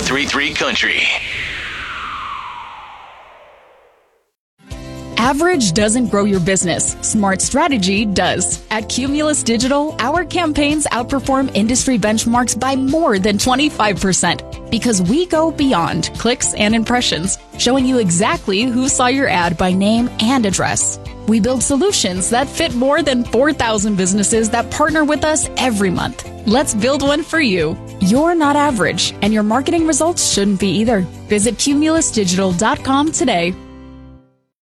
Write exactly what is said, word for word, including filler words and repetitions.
three three Country. Average doesn't grow your business. Smart strategy does. At Cumulus Digital, our campaigns outperform industry benchmarks by more than twenty-five percent because we go beyond clicks and impressions, showing you exactly who saw your ad by name and address. We build solutions that fit more than four thousand businesses that partner with us every month. Let's build one for you. You're not average, and your marketing results shouldn't be either. Visit cumulus digital dot com today.